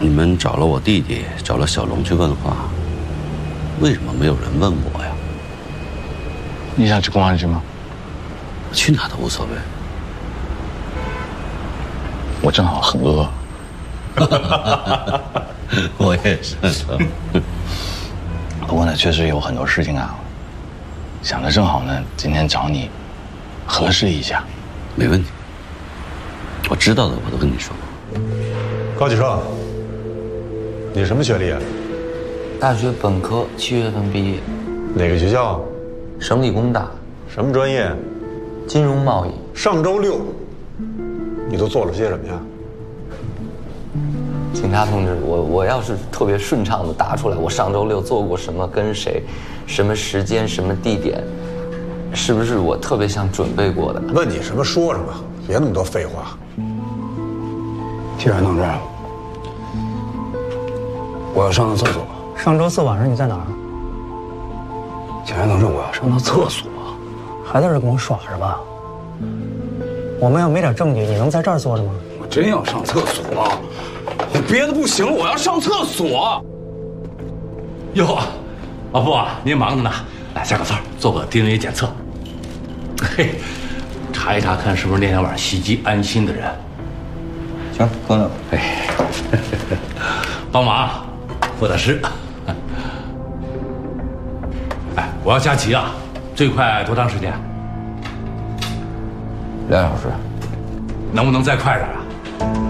们找了我弟弟，找了小龙去问话，为什么没有人问我呀？ 你想去公安局吗？ 我去哪都无所谓。 我正好很饿。 我也是。 不过呢，确实有很多事情啊，想着正好呢，今天找你核实一下。 没问题，我知道的我都跟你说。 高启盛，你什么学历啊？ 大学本科7月份毕业， 哪个学校？ 省理工大， 什么专业？ 金融贸易。 上周六，你都做了些什么呀？ 警察同志，我要是特别顺畅的答出来，我上周六做过什么，跟谁，什么时间，什么地点，是不是我特别像准备过的？ 问你什么说什么，别那么多废话。 既然同志，我要上趟厕所。 上周四晚上你在哪儿？ 既然同志，我要上趟厕所。 还在这跟我耍是吧？我们要没点证据，你能在这儿坐着吗？ 我真要上厕所，我憋得不行了，我要上厕所。 哟，老傅啊，您忙着呢，来下个座，做个 DNA 检测。嘿，查一查看是不是那天晚上袭击安心的人。 行，哥呢？ 哎，帮忙，傅大师。哎，我要加急啊，最快多长时间 2小时。 能不能再快点啊？